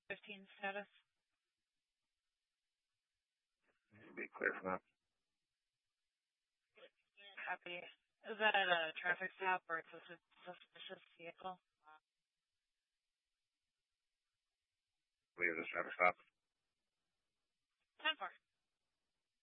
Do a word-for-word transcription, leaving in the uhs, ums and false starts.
fifteen status. Be clear for that. Copy. Is that at a traffic stop or it's a suspicious vehicle? I believe it's a traffic stop. ten four.